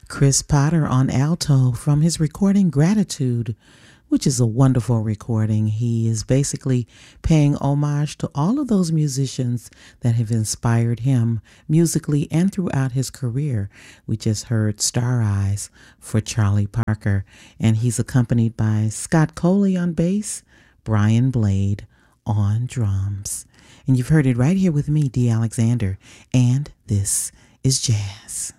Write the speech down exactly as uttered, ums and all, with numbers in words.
Chris Potter on alto from his recording Gratitude, which is a wonderful recording. He is basically paying homage to all of those musicians that have inspired him musically and throughout his career. We just heard Star Eyes for Charlie Parker, and he's accompanied by Scott Coley on bass, Brian Blade on drums. And you've heard it right here with me, Dee Alexander, and this is Jazz.